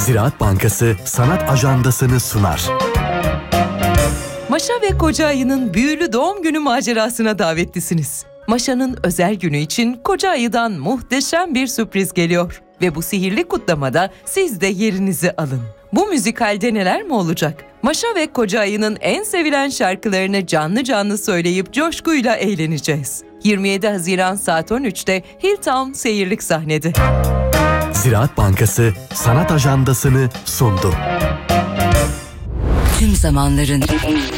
Ziraat Bankası Sanat Ajandası'nı sunar. Maşa ve Koca Ayı'nın büyülü doğum günü macerasına davetlisiniz. Maşa'nın özel günü için Koca Ayı'dan muhteşem bir sürpriz geliyor. Ve bu sihirli kutlamada siz de yerinizi alın. Bu müzikalde neler mi olacak? Maşa ve Koca Ayı'nın en sevilen şarkılarını canlı canlı söyleyip coşkuyla eğleneceğiz. 27 Haziran saat 13'te Hilltown Seyirlik sahnede. Ziraat Bankası Sanat Ajandası'nı sundu. Tüm zamanların